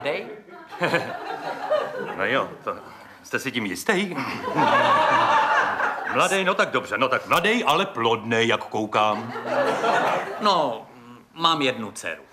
Dej? No jo, to jste si tím jistý? Mladej, no tak dobře, no tak mladej, ale plodnej, jak koukám. No, mám jednu dceru.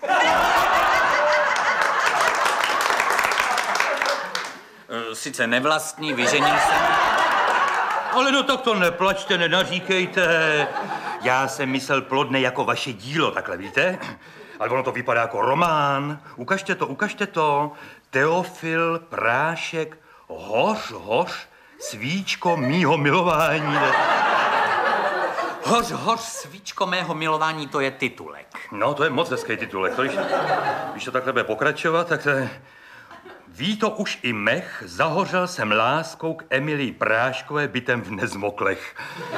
Sice nevlastní, vyženil jsem. Ale no tak to neplačte, nenaříkejte. Já jsem myslel plodnej jako vaše dílo, takhle víte? Ale ono to vypadá jako román. Ukažte to. Teofil Prášek, hoř, svíčko mýho milování. Hoř, svíčko mého milování, to je titulek. No, to je moc hezký titulek. To, když to takhle bude pokračovat, tak to je... Ví to už i mech, zahořel jsem láskou k Emilii Práškové bytem v Nezmoklech.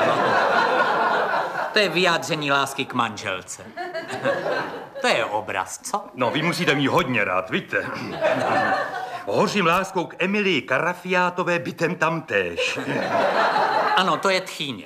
To je vyjádření lásky k manželce. To je obraz, co? No, vy musíte mít hodně rád, víte. Hořím láskou k Emilii Karafiátové bytem tamtéž. Ano, to je tchýně.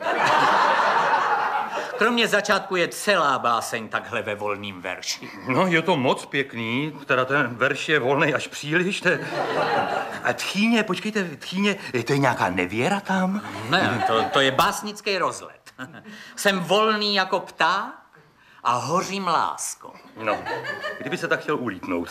Kromě začátku je celá báseň takhle ve volným verši. No, je to moc pěkný, teda ten verš je volnej až příliš. A tchýně, počkejte, tchýně, to je nějaká nevěra tam? Ne, to je básnický rozlet. Jsem volný jako pták a hořím láskou. No, kdyby se tak chtěl ulítnout.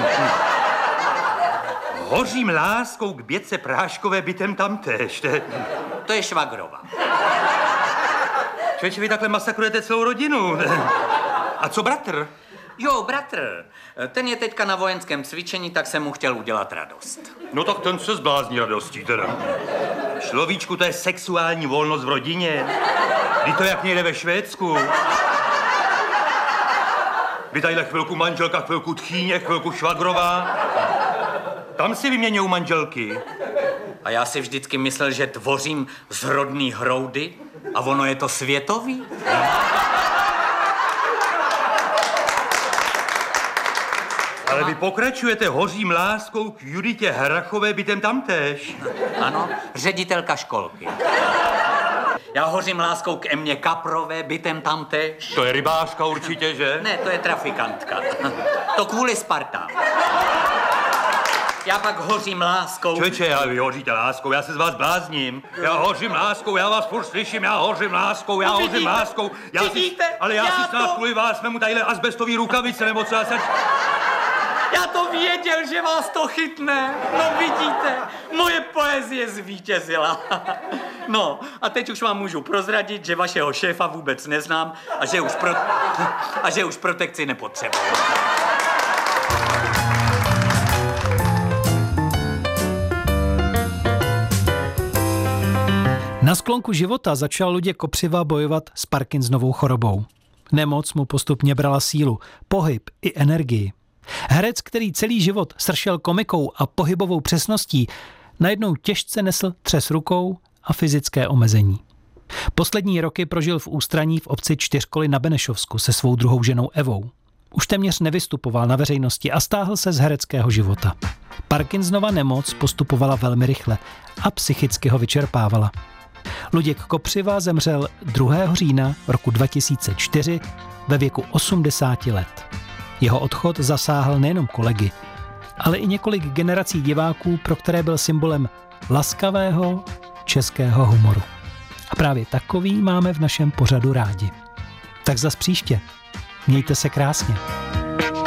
Hořím láskou k Bětce Práškové bytem tamtéž. To je švagrova. Člověče, vy takhle masakrujete celou rodinu. A co bratr? Jo, bratr. Ten je teďka na vojenském cvičení, tak jsem mu chtěl udělat radost. No tak ten se zblázní radostí teda. Človíčku, to je sexuální volnost v rodině. Kdy to jak někde ve Švédsku. Vy tadyhle chvilku manželka, chvilku tchýně, chvilku švagrová. Tam si vyměňují manželky. A já si vždycky myslel, že tvořím z rodný hroudy a ono je to světový. Ale vy pokračujete hořím láskou k Juditě Hrachové bytem tamtéž. Ano, ředitelka školky. Já hořím láskou k Emě Kaprové bytem tamtéž. To je rybářka určitě, že? Ne, to je trafikantka. To kvůli Spartám. Já pak hořím láskou. Člověče, vy hoříte láskou, já se z vás blázním. Já hořím láskou, já vás furt slyším, já hořím láskou, já hořím láskou. Ale já si snad kvůli vás vezmu tadyhle azbestový rukavice, nebo co já se... Já to věděl, že vás to chytne. No vidíte, moje poezie zvítězila. No, a teď už vám můžu prozradit, že vašeho šéfa vůbec neznám a že už protekci nepotřebuji. Na sklonku života začal Luděk Kopřiva bojovat s Parkinsonovou chorobou. Nemoc mu postupně brala sílu, pohyb i energii. Herec, který celý život sršel komikou a pohybovou přesností, najednou těžce nesl třes rukou a fyzické omezení. Poslední roky prožil v ústraní v obci Čtyřkoly na Benešovsku se svou druhou ženou Evou. Už téměř nevystupoval na veřejnosti a stáhl se z hereckého života. Parkinsonova nemoc postupovala velmi rychle a psychicky ho vyčerpávala. Luděk Kopřiva zemřel 2. října roku 2004 ve věku 80 let. Jeho odchod zasáhl nejenom kolegy, ale i několik generací diváků, pro které byl symbolem laskavého českého humoru. A právě takový máme v našem pořadu rádi. Tak zas příště. Mějte se krásně.